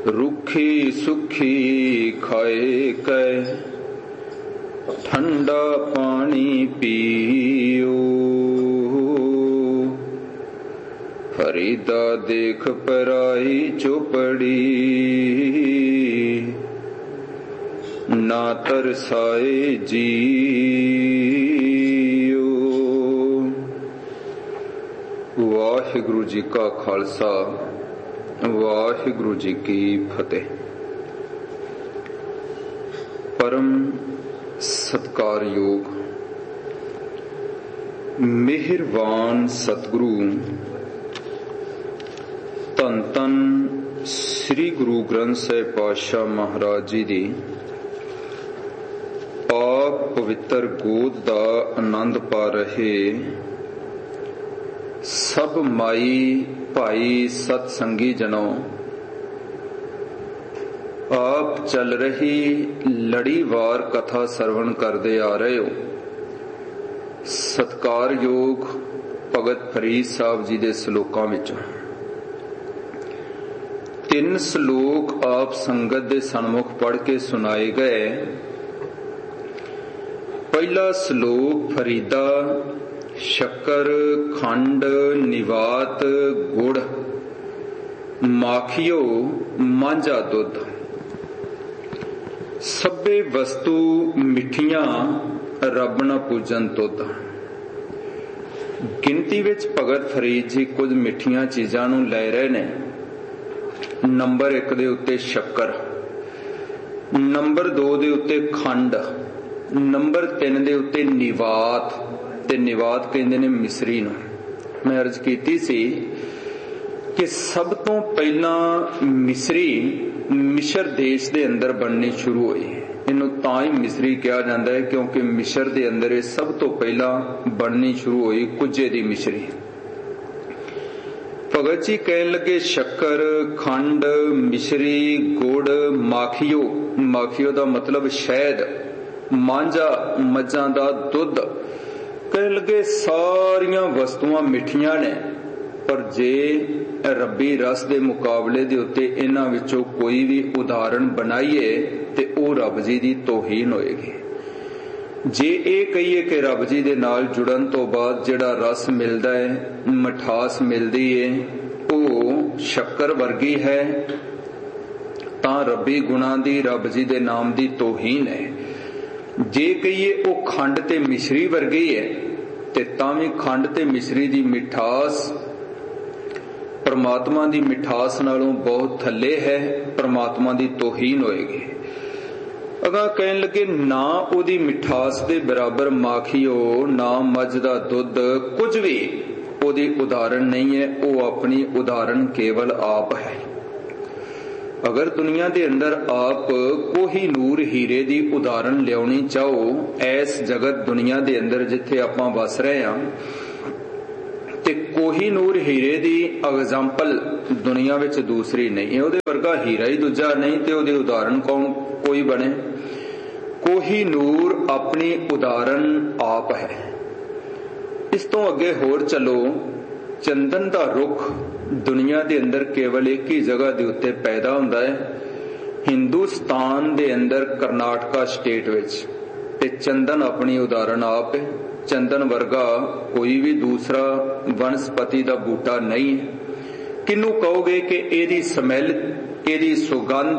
रुखी सुखी खाए कै ठंडा पानी पियो। फरीदा देख पराई चौपड़ी ना तरसाए जियो। वाहिगुरु जी का खालसा वाहिगुरु जी की फतेह। परम सत्कारयोग मेहरबान सतगुरु धन धन श्री गुरु ग्रंथ साहिब पातशाह महाराज जी दी पाक पवित्र गोद दा आनंद पा रहे सब माई भाई सतसंगी जनों, आप चल रही लड़ीवार कथा सरवण करते आ रहे हो। सत्कार योग भगत फरीद साहब जी दे सलोकां विचों 3 सलोक आप संगत दे सन्मुख पढ़ के सुनाए गए। पहला सलोक फरीदा शक्कर खंड निवात गुड़ माखियो मांझा दुध सभे वस्तु मिठियां रब न पूजन तुद। गिनती विच भगत फरीद जी कुछ मिठियां चीजां नूं लै रहे ने। नंबर 1 दे उत्ते शक्कर, नंबर 2 दे उत्ते खंड, नंबर 3 दे उत्ते निवात ते निवात कहंदे ने मिसरी नूं। मैं अर्ज कीती सी कि सब तो पहला मिसरी मिस्र देश दे अंदर बननी शुरू हुई। इनू तां ही मिसरी कहा जाता है क्योंकि मिस्र दे अंदर सब तो पहला बननी शुरू हुई कुजे दी मिसरी। भगत जी कहन लगे शक्कर खंड मिसरी गुड़ माखियो, माखियो दा मतलब शहद, मांझा मज्जां दा दुध। कहन लगे सारियां वस्तुआं मिठियां ने पर जे रब्बी रस दे मुकाबले दे उत्ते इन्हां विचों कोई भी उदाहरण बनाइए ते ओ रब जी दी तौहीन होएगी। जे ये कहिए कि रब जी दे नाल जुड़न तो बाद जिहड़ा रस मिलदा है, मिठास मिलदी है, ओ शक्कर वर्गी है, तां रब्बी गुणां दी रब जी दे नाम दी तौहीन है। जे कहिए ओ खंड ते मिश्री वर्गी है ते तां भी खंड ते मिश्री दी मिठास परमात्मा दी मिठास नालों बहुत थल्ले है, परमात्मा दी तौहीन होएगी। अगा कहन लगे ना ओदी मिठास दे बराबर माखियो ना मझ दा दुध कुछ भी ओदी उदाहरण नहीं है। ओ अपनी उदाहरण केवल आप है। अगर दुनिया दे अंदर आप कोहिनूर हीरे दी उदाहरण लियाउणी चाहो, ऐस जगत दुनिया दे अंदर जिथे आपां वस रहे हां ते कोहिनूर हीरे दी एग्जाम्पल दुनिया विच दूसरी नहीं है। ओदे वर्गा हीरा ही दूजा नहीं ते ओदे उदाहरण कौन कोई बने। कोहिनूर अपनी उदाहरण आप है। इस तो अगे होर चलो, चंदन दा रुख दुनिया दे अंदर केवल एक ही जगह दे उत्ते पैदा हुंदा है, हिंदुस्तान दे अंदर कर्नाटका स्टेट विच। ते चंदन अपनी उदाहरण आप है। चंदन वर्गा कोई भी दूसरा वनस्पति दा बूटा नहीं है। किनू कहोगे कि एदी स्मैल, एदी सुगंध,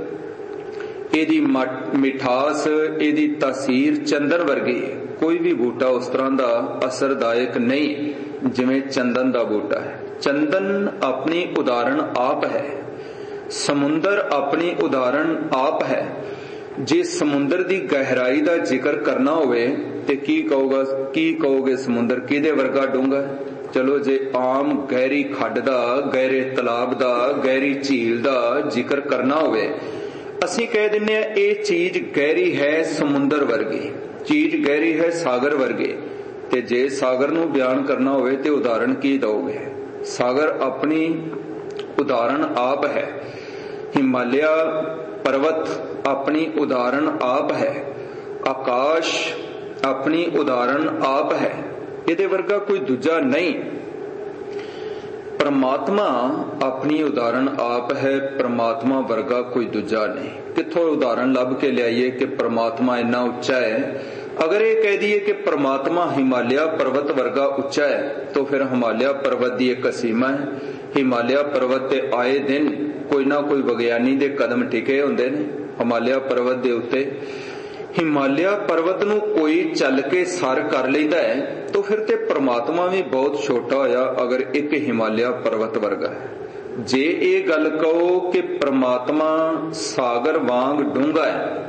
एदी मिठास, एदी तासीर चंदन वर्गी है। कोई भी बूटा उस तरह दा असरदायक नहीं जिवें चंदन दा बूटा है। चंदन अपनी उदाहरण आप है। समुंदर अपनी उदाहरण आप है। जे समुंदर दी गहराई दा जिक्र करना होवे ते की कहोगे समुंदर किदे वर्गा डूंगा? चलो जे आम गहरी खड्ड दा, गहरे तलाब दा, गहरी झील दा जिक्र करना होवे, असीं कह दिन्ने आ ये चीज गहरी है समुंदर वर्गी, चीज गहरी है सागर वर्गे। ते जे सागर नूं बयान करना होवे ते उदाहरण की दोगे? सागर अपनी उदाहरण आप है। हिमालय पर्वत अपनी उदाहरण आप है। आकाश अपनी उदाहरण आप है। इहदे वर्गा कोई दूजा नहीं। परमात्मा अपनी उदाहरण आप है, परमात्मा वर्गा कोई दूजा नहीं। किथों उदाहरण लभ के लियाइए कि परमात्मा इन्ना उच्चा है। अगर ये कह दिए कि परमात्मा हिमालय पर्वत वर्गा उच्चा है तो फिर हिमालय पर्वत की एक सीमा है। हिमालय पर्वत ते आए दिन कोई ना कोई विग्यानी दे कदम टिके होंदे ने। हिमालय पर्वत दे उत्ते हिमालय पर्वत नूं कोई चल के सर कर लैंदा है तो फिर ते परमात्मा भी बहुत छोटा होया अगर एक हिमालय पर्वत वर्गा है। जे ये गल कहो कि परमात्मा सागर वांग डूंगा है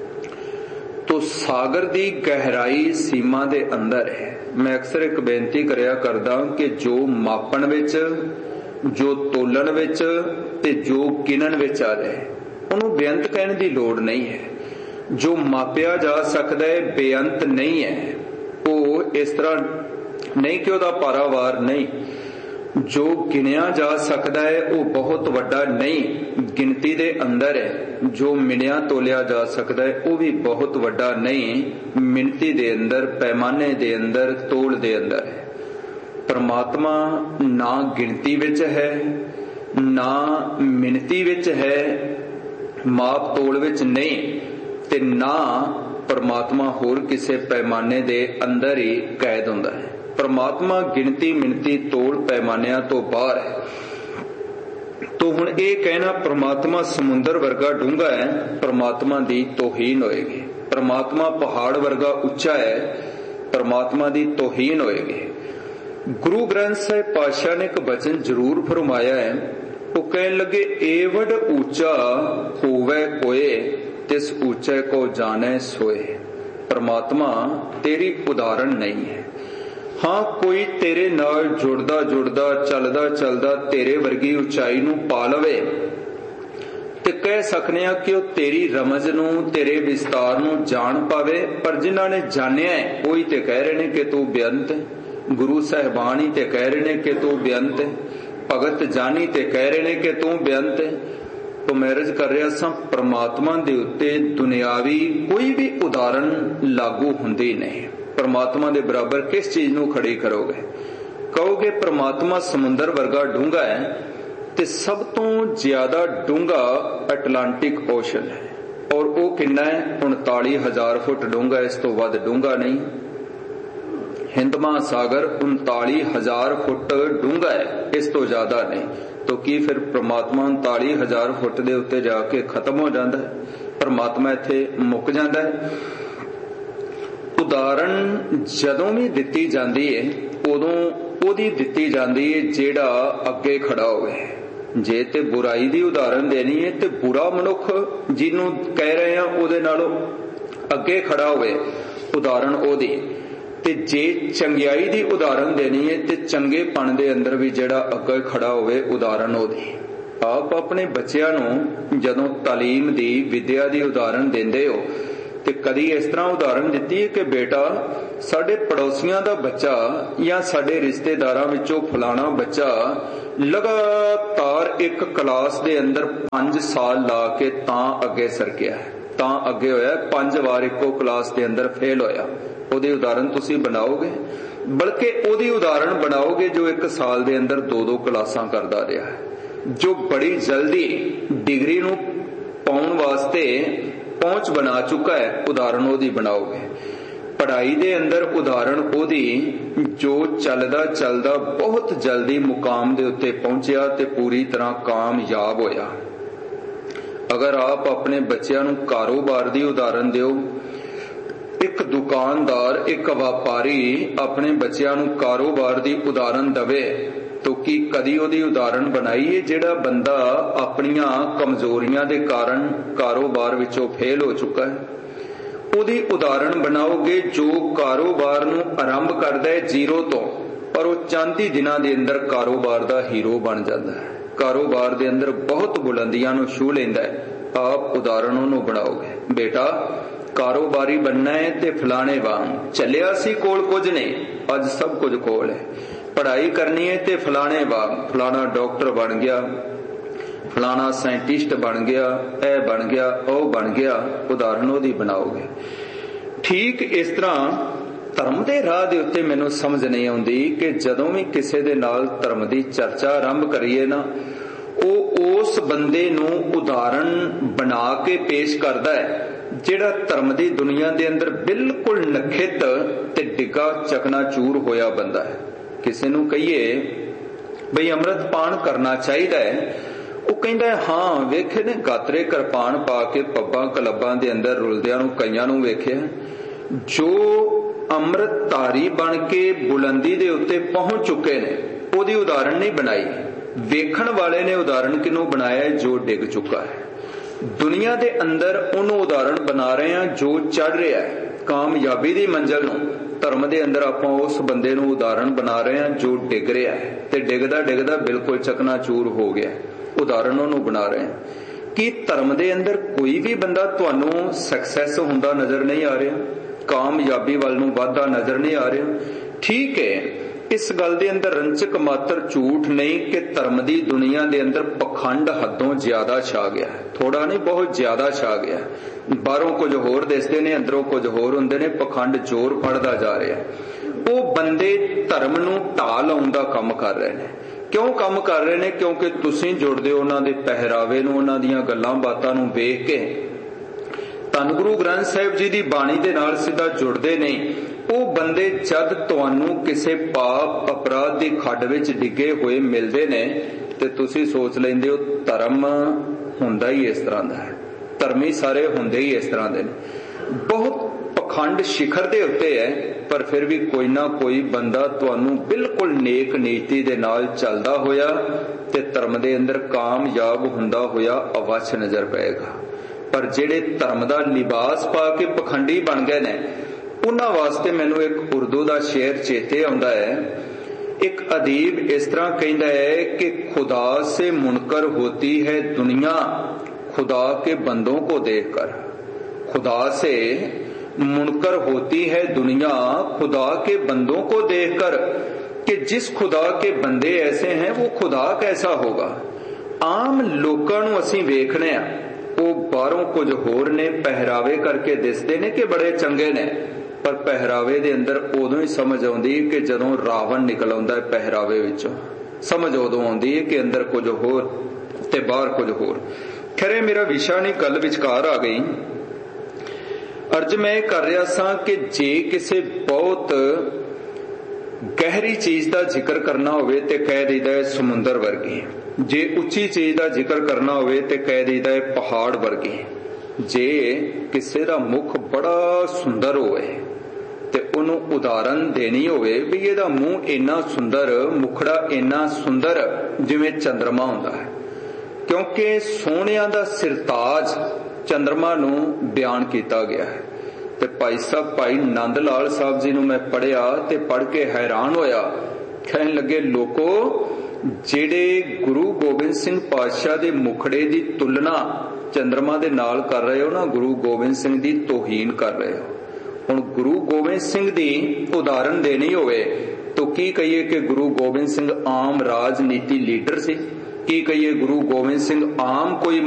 तो सागर दी गहराई सीमा दे अंदर है। मैं अक्सर एक बेनती करया करदा कि जो मापन विच, जो तोलन विच ते जो गिनन विच आ जाए उन्होंने बेअंत कहने की लोड़ नहीं है। जो मापिया जा सकता है बेअंत नहीं है। वो इस तरह नहीं कि वह पारावार नहीं। जो गिनिया जा सकता है वो बहुत वड्डा नहीं, गिनती दे अंदर है। जो मिनिया तोलिया जा सकता है वो भी बहुत वड्डा नहीं, मिनती दे अंदर, पैमाने दे अंदर, तोल दे अंदर है। परमात्मा ना गिनती विच है, ना मिनती विच है, माप तोल विच नहीं, ते ना परमात्मा होर किसी पैमाने दे अंदर ही कैद हुंदा है। परमात्मा गिनती मिनती तोल पैमानिया तो बाहर है। तो हुण ये कहना परमात्मा समुंदर वर्गा डूंगा है, परमात्मा दी तौहीन होएगी। परमात्मा पहाड़ वर्गा उच्चा है, परमात्मा दी तौहीन होएगी। गुरु ग्रंथ साहिब पातशाह ने एक वचन जरूर फरमाया है। वो कहने लगे एवड ऊंचा होवे कोए तिस ऊंचे को जाने सोए। परमात्मा तेरी उदाहरण नहीं है। हाँ कोई तेरे नाल जुड़दा जुड़दा चलदा चलदा तेरे वर्गी उचाई नूं पा लवे ते कह सकने आ कि वह तेरी रमज नूं तेरे विस्तार नूं जान पावे। पर जिन्हां ने जानिया है वही ते कह रहे ने कि तू बेअंत है। गुरु साहिबान ही ते कह रहे ने कि तू बेअंत है। भगत जानी ते कह रहे ने कि तू बेअंत है। तो मैरिज कर रहा सा परमात्मा दे उत्ते दुनियावी कोई भी उदाहरण लागू हुंदी नहीं। परमात्मा दे बराबर किस चीज नूं खड़ी करोगे? कहोगे परमात्मा समुंदर वर्गा डूंगा है ते सब तो ज्यादा डूंगा अटलांटिक ओशन है। और वो कितना है? 39,000 फुट डूंगा, इस तो वध डूंगा नहीं। हिंद महासागर 39,000 फुट डूंगा है, इस तो ज्यादा नहीं। तो की फिर परमात्मा 39,000 फुट दे उत्ते जाके खत्म हो जाता है? परमात्मा इत्थे मुक जाता है? उदाहरण जदों भी दिती जाती है उदों ओदी दिती जाती है जेड़ा अगे खड़ा होवे। जे ते बुराई दी उदाहरण देनी है ते बुरा मनुख जिन्हों कह रहे हैं उहदे नालों अगे खड़ा होवे उदाहरण ओदी। ते जे चंगियाई दी उदाहरण देनी है ते चंगेपन दे अंदर भी जेड़ा अगे खड़ा होवे उदाहरण ओदी। आप अपने बच्चों नूं जदों तालीम दी विद्या दी उदाहरण देंदे हो ते कदी इस तरह उदाहरण दिती है कि बेटा साडे पड़ोसियां दा बच्चा या साडे रिश्तेदारां विचों फलाना बच्चा लगातार एक क्लास दे अंदर 5 साल ला के तां अगे सरकिया है, तां अगे होया, 5 बार इको क्लास दे अंदर फेल होया। ओदी उदाहरण तुसी बनाओगे? बल्कि ओदी उदाहरण बनाओगे जो 1 साल दे अंदर 2-2 क्लासां करदा रहा है, जो बड़ी जल्दी डिग्री नूं पाउण वास्ते पहुंच बना चुका है। उदाहरण ओदी बनाओगे। पढ़ाई दे अंदर उदाहरण ओदी जो चलदा चलदा बहुत जल्दी मुकाम दे उत्ते पहुंचिया ते पूरी तरह कामयाब होया। अगर आप अपने बच्चों नूं कारोबार दी उदाहरण दिओ, एक दुकानदार एक व्यापारी अपने बच्चों नूं कारोबार दी उदाहरण दवे तो की कदी ओदी उदाहरण बनाई है जेड़ा बंदा अपनियां कमजोरियां दे कारण कारोबार विचों फेल हो चुका है? ओदी उदाहरण बनाओगे जो कारोबार नूं आरंभ करदा है जीरो तो, पर वो चंद ही दिनां दे अंदर कारोबार दा हीरो बन जाता है, कारोबार दे अंदर बहुत बुलंदियां नूं छू लैंदा है। आप उदाहरण ओनूं बनाओगे, बेटा कारोबारी बनना है ते फलाने वांग चलिया सी कोल कुछ नहीं, अज सब कुछ कोल है। पढ़ाई करनी है ते फलाने वांग, फलाना डॉक्टर बन गया, फलाना साइंटिस्ट बन गया, ए बन गया, ओ बन गया। उदाहरण ओदी बनाओगे। ठीक इस तरह ਧਰਮ ਦੇ ਰਾਹ ਦੇ ਉੱਤੇ ਮੈਨੂੰ ਸਮਝ ਨਹੀਂ ਆਉਂਦੀ ਕਿ ਜਦੋਂ ਵੀ ਕਿਸੇ ਦੇ ਨਾਲ ਧਰਮ ਦੀ ਚਰਚਾ ਆਰੰਭ ਕਰੀਏ ਨਾ, ਉਹ ਉਸ ਬੰਦੇ ਨੂੰ ਉਦਾਹਰਣ ਬਣਾ ਕੇ ਪੇਸ਼ ਕਰਦਾ ਹੈ ਜਿਹੜਾ ਧਰਮ ਦੀ ਦੁਨੀਆ ਦੇ ਅੰਦਰ ਬਿਲਕੁਲ ਨਖਿੱਤ ਤੇ ਡਿੱਗਾ ਚਕਨਾਚੂਰ ਹੋਇਆ ਬੰਦਾ ਹੈ। ਕਿਸੇ ਨੂੰ ਕਹੀਏ ਬਈ ਅੰਮ੍ਰਿਤ ਪਾਨ ਕਰਨਾ ਚਾਹੀਦਾ ਹੈ, ਉਹ ਕਹਿੰਦਾ ਹਾਂ, ਵੇਖੇ ਨੇ ਗਾਤਰੇ ਕਿਰਪਾਨ ਪਾ ਕੇ ਪੱਬਾਂ ਕਲੱਬਾਂ ਦੇ ਅੰਦਰ ਰੁਲਦਿਆਂ ਨੂੰ ਕਈਆਂ ਨੂੰ ਵੇਖਿਆ। ਜੋ ਅੰਮ੍ਰਿਤਧਾਰੀ ਬਣ ਕੇ ਬੁਲੰਦੀ ਦੇ ਉੱਤੇ ਪਹੁੰਚ ਚੁੱਕੇ ਨੇ, ਉਹਦੀ ਉਦਾਹਰਣ ਨਹੀਂ ਬਣਾਈ। ਵੇਖਣ ਵਾਲੇ ਨੇ ਉਦਾਹਰਣ ਕਿਹਨੂੰ ਬਣਾਇਆ? ਜੋ ਡਿੱਗ ਚੁੱਕਾ ਹੈ। ਦੁਨੀਆ ਦੇ ਅੰਦਰ ਉਹਨੂੰ ਉਦਾਹਰਣ ਬਣਾ ਰਹੇ ਹਾਂ ਜੋ ਚੜ ਰਿਹਾ ਹੈ ਕਾਮਯਾਬੀ ਦੀ ਮੰਜ਼ਿਲ ਨੂੰ। ਧਰਮ ਦੇ ਅੰਦਰ ਆਪਾਂ ਉਸ ਬੰਦੇ ਨੂੰ ਉਦਾਹਰਣ ਬਣਾ ਰਹੇ ਹਾਂ ਜੋ ਡਿੱਗ ਰਿਹਾ ਹੈ ਤੇ ਡਿੱਗਦਾ ਡਿੱਗਦਾ ਬਿਲਕੁਲ ਚਕਨਾਚੂਰ ਹੋ ਗਿਆ। ਉਦਾਹਰਣ ਉਹਨੂੰ ਬਣਾ ਰਹੇ ਹਾਂ। ਕਿ ਧਰਮ ਦੇ ਅੰਦਰ ਕੋਈ ਵੀ ਬੰਦਾ ਤੁਹਾਨੂੰ ਸਕਸੈਸ ਹੁੰਦਾ ਨਜ਼ਰ ਨਹੀਂ ਆ ਰਿਹਾ, ਕਾਮਯਾਬੀ ਵੱਲ ਨੂੰ ਵੱਧਦਾ ਨਜ਼ਰ ਨਹੀਂ ਆ ਰਿਹਾ। ਠੀਕ ਹੈ, ਇਸ ਗੱਲ ਦੇ ਅੰਦਰ ਰੰਚਕ ਮਾਤਰ ਝੂਠ ਨਹੀਂ ਕਿ ਧਰਮ ਦੀ ਦੁਨੀਆ ਦੇ ਅੰਦਰ ਪਖੰਡ ਹੱਦੋਂ ਜ਼ਿਆਦਾ ਛਾ ਗਿਆ। ਥੋੜਾ ਨਹੀਂ, ਬਹੁਤ ਜ਼ਿਆਦਾ ਛਾ ਗਿਆ। ਬਾਹਰੋਂ ਕੁਝ ਹੋਰ ਦਿਸਦੇ ਨੇ, ਅੰਦਰੋਂ ਕੁਝ ਹੋਰ ਹੁੰਦੇ ਨੇ। ਪਖੰਡ ਜ਼ੋਰ ਫੜਦਾ ਜਾ ਰਿਹਾ। ਉਹ ਬੰਦੇ ਧਰਮ ਨੂੰ ਢਾਹ ਲਾਉਣ ਦਾ ਕੰਮ ਕਰ ਰਹੇ ਨੇ। ਕਿਉਂ ਕੰਮ ਕਰ ਰਹੇ ਨੇ? ਕਿਉਂਕਿ ਤੁਸੀਂ ਜੁੜਦੇ ਹੋ ਉਹਨਾਂ ਦੇ ਪਹਿਰਾਵੇ ਨੂੰ, ਉਹਨਾਂ ਦੀਆਂ ਗੱਲਾਂ ਬਾਤਾਂ ਨੂੰ ਵੇਖ ਕੇ। ਧੰਨ ਗੁਰੂ ਗ੍ਰੰਥ ਸਾਹਿਬ ਜੀ ਦੀ ਬਾਣੀ ਦੇ ਨਾਲ ਸਿੱਧਾ ਜੁੜਦੇ ਨਹੀਂ। ਉਹ ਬੰਦੇ ਜਦ ਤੁਹਾਨੂੰ ਕਿਸੇ ਪਾਪ ਅਪਰਾਧ ਦੀ ਖੱਡ ਵਿੱਚ ਡਿੱਗੇ ਹੋਏ ਮਿਲਦੇ ਨੇ ਤੇ ਤੁਸੀਂ ਸੋਚ ਲੈਂਦੇ ਹੋ ਧਰਮ ਹੁੰਦਾ ਹੀ ਇਸ ਤਰ੍ਹਾਂ ਦਾ ਹੈ, ਧਰਮੀ ਸਾਰੇ ਹੁੰਦੇ ਹੀ ਇਸ ਤਰ੍ਹਾਂ ਦੇ ਨੇ। ਬਹੁਤ ਪਖੰਡ ਸਿਖਰ ਦੇ ਉੱਤੇ ਹੈ, ਪਰ ਫਿਰ ਵੀ ਕੋਈ ਨਾ ਕੋਈ ਬੰਦਾ ਤੁਹਾਨੂੰ ਬਿਲਕੁਲ ਨੇਕ ਨੀਤੀ ਦੇ ਨਾਲ ਚੱਲਦਾ ਹੋਇਆ ਤੇ ਧਰਮ ਦੇ ਅੰਦਰ ਕਾਮਯਾਬ ਹੁੰਦਾ ਹੋਇਆ ਅਵੱਛ ਨਜ਼ਰ ਪਏਗਾ। ਪਰ ਜਿਹੜੇ ਧਰਮ ਦਾ ਲਿਬਾਸ ਪਾ ਕੇ ਪਖੰਡੀ ਬਣ ਗਏ ਨੇ, ਉਹਨਾਂ ਵਾਸਤੇ ਮੈਨੂੰ ਇੱਕ ਉਰਦੂ ਦਾ ਸ਼ੇਰ ਚੇਤੇ ਆਉਂਦਾ ਹੈ। ਇੱਕ ਅਦੀਬ ਇਸ ਤਰ੍ਹਾਂ ਕਹਿੰਦਾ ਹੈ ਕਿ खुदा से मुनकर होती है दुनिया खुदा के बंदों को देखकर। खुदा से मुनकर होती है दुनिया खुदा के बंदों को देखकर, कि जिस खुदा के बंदे ऐसे हैं वो खुदा कैसा होगा। आम लोकां नूं असीं वेखने आ, ਉਹ ਬਾਹਰੋਂ ਕੁਝ ਹੋਰ ਨੇ, ਪਹਿਰਾਵੇ ਕਰਕੇ ਦਿਸਦੇ ਨੇ ਕਿ ਬੜੇ ਚੰਗੇ ਨੇ, ਪਰ ਪਹਿਰਾਵੇ ਦੇ ਅੰਦਰ ਉਦੋਂ ਹੀ ਸਮਝ ਆਉਂਦੀ ਕਿ ਜਦੋਂ ਰਾਵਣ ਨਿਕਲ ਆਉਂਦਾ ਹੈ ਪਹਿਰਾਵੇ ਵਿੱਚੋਂ। ਸਮਝ ਉਦੋਂ ਆਉਂਦੀ ਹੈ ਕਿ ਅੰਦਰ ਕੁਝ ਹੋਰ ਤੇ ਬਾਹਰ ਕੁਝ ਹੋਰ। ਖੈਰ ਮੇਰਾ ਵਿਸ਼ਾ ਨਹੀਂ, ਗੱਲ ਵਿਚਕਾਰ ਆ ਗਈ। ਅਰਜ਼ ਮੈਂ ਇਹ ਕਰ ਰਿਹਾ ਸਾਂ ਕਿ ਜੇ ਕਿਸੇ ਬਹੁਤ ਗਹਿਰੀ ਚੀਜ਼ ਦਾ ਜ਼ਿਕਰ ਕਰਨਾ ਹੋਵੇ ਤੇ ਕਹਿ ਦਈਦਾ ਹੈ ਸਮੁੰਦਰ ਵਰਗੀ। ਜੇ ਉੱਚੀ ਚੀਜ਼ ਦਾ ਜ਼ਿਕਰ ਕਰਨਾ ਹੋਵੇ ਤੇ ਕਹਿ ਦਈਦਾ ਹੈ ਪਹਾੜ ਵਰਗੀ। ਜੇ ਕਿਸੇ ਦਾ ਮੁਖ ਬੜਾ ਸੁੰਦਰ ਹੋਵੇ ਤੇ ਉਹਨੂੰ ਉਦਾਹਰਨ ਦੇਣੀ ਹੋਵੇ ਵੀ ਇਹਦਾ ਮੂੰਹ ਇੰਨਾ ਸੁੰਦਰ, ਮੁਖੜਾ ਇੰਨਾ ਸੁੰਦਰ ਜਿਵੇਂ ਚੰਦਰਮਾ ਹੁੰਦਾ ਹੈ, ਕਿਉਂਕਿ ਸੋਹਣਿਆਂ ਦਾ ਸਿਰਤਾਜ ਚੰਦਰਮਾ ਨੂੰ ਬਿਆਨ ਕੀਤਾ ਗਿਆ ਹੈ। ਤੇ ਭਾਈ ਨੰਦ ਲਾਲ ਸਾਹਿਬ ਜੀ ਨੂੰ ਮੈਂ ਪੜ੍ਹਿਆ ਤੇ ਪੜ੍ਹ ਕੇ ਹੈਰਾਨ ਹੋਇਆ। ਕਹਿਣ ਲੱਗੇ, ਲੋਕੋ ਜਿਹੜੇ ਗੁਰੂ ਗੋਬਿੰਦ ਸਿੰਘ ਪਾਤਸ਼ਾਹ ਦੇ ਮੁਖੜੇ ਦੀ ਤੁਲਨਾ ਚੰਦਰਮਾ ਦੇ ਨਾਲ ਕਰ ਰਹੇ ਹੋ ਨਾ, ਗੁਰੂ ਗੋਬਿੰਦ ਸਿੰਘ ਦੀ ਤੋਹੀਨ ਕਰ ਰਹੇ ਹੋ। ਹੁਣ ਗੁਰੂ ਗੋਬਿੰਦ ਸਿੰਘ ਦੀ ਉਦਾਹਰਨ ਦੇਣੀ ਹੋਵੇ ਤਾਂ ਕੀ ਕਹੀਏ ਕਿ ਗੁਰੂ ਗੋਬਿੰਦ ਸਿੰਘ ਆਮ ਰਾਜਨੀਤੀ ਲੀਡਰ ਸੀ? ਕੀ ਕਹੀਏ ਗੁਰੂ ਗੋਬਿੰਦ ਸਿੰਘ ਆਮ ਕੋਈ